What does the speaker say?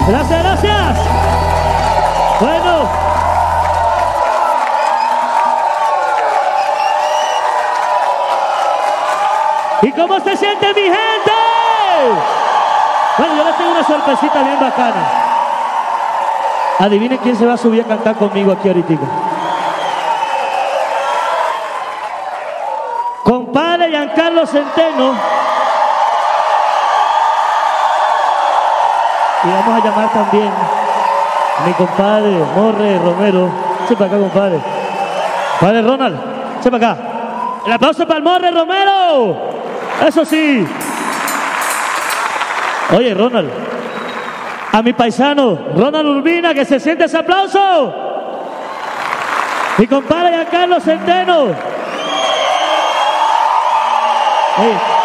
Gracias, gracias. Bueno. ¿Y cómo se siente mi gente? Bueno, yo les tengo una sorpresita bien bacana. Adivinen quién se va a subir a cantar conmigo aquí ahorita. Compadre Giancarlo Centeno. Y vamos a llamar también a mi compadre Morre Romero. Eche para acá, compadre. Compadre Ronald, eche para acá. El aplauso para el Morre Romero. Eso sí. Oye, Ronald, a mi paisano Ronald Urbina, que se siente ese aplauso. Mi compadre Giancarlo Centeno. Hey.